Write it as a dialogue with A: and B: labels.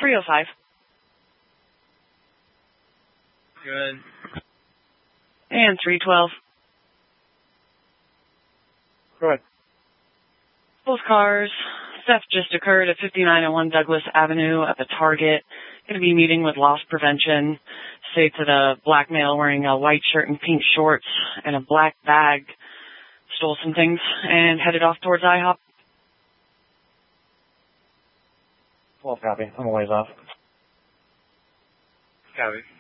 A: 305.
B: Good.
A: And 312.
B: Go ahead.
A: Both cars. Theft just occurred at 5901 Douglas Avenue at the Target. Going to be meeting with loss prevention. States that a black male wearing a white shirt and pink shorts and a black bag stole some things and headed off towards IHOP.
B: Well, copy. I'm a ways off. Copy.